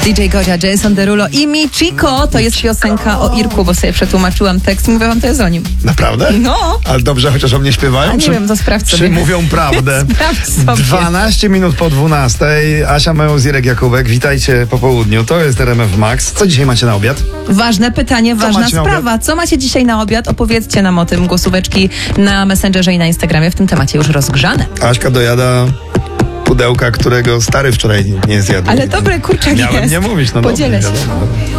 DJ Godzia, Jason Derulo i Michiko. To jest piosenka o Irku, bo sobie przetłumaczyłam tekst. Mówię wam, to jest o nim. Naprawdę? No. Ale dobrze, chociaż o mnie śpiewają? A nie wiem, to sprawdź sobie. Czy mówią prawdę? Sprawdź sobie. 12 minut po 12. Asia Meus, Irek Jakubek. Witajcie po południu. To jest RMF Max. Co dzisiaj macie na obiad? Ważne pytanie, ważna macie na sprawa. Co macie dzisiaj na obiad? Opowiedzcie nam o tym. Głosóweczki na Messengerze i na Instagramie w tym temacie już rozgrzane. Aśka dojada pudełka, którego stary wczoraj nie zjadł. Ale dobry kurczak Miałem jest. nie mówić, no Podzielę dobry, się. wiadomo.